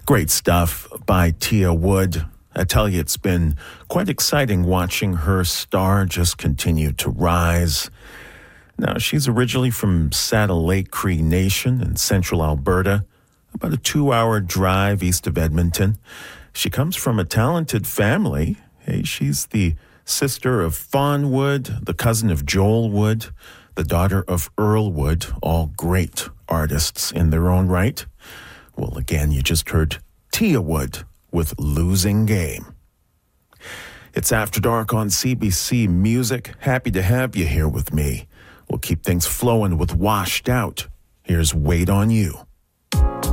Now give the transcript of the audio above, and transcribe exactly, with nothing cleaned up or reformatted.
Great stuff by Tia Wood. I tell you, it's been quite exciting watching her star just continue to rise. Now, she's originally from Saddle Lake Cree Nation in central Alberta, about a two-hour drive east of Edmonton. She comes from a talented family. Hey, she's the sister of Fawn Wood, the cousin of Joel Wood, the daughter of Earl Wood, all great artists in their own right. Well, again, you just heard Tia Wood with Losing Game. It's After Dark on C B C Music. Happy to have you here with me. We'll keep things flowing with Washed Out. Here's Wait on You.